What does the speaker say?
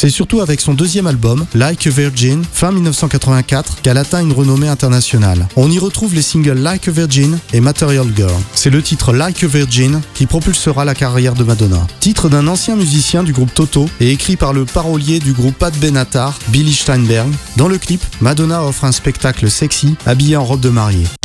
C'est surtout avec son deuxième album, Like a Virgin, fin 1984, qu'elle atteint une renommée internationale. On y retrouve les singles Like a Virgin et Material Girl. C'est le titre Like a Virgin qui propulsera la carrière de Madonna. Titre d'un ancien musicien du groupe Toto et écrit par le parolier du groupe Pat Benatar, Billy Steinberg. Dans le clip, Madonna offre un spectacle sexy, habillée en robe de mariée.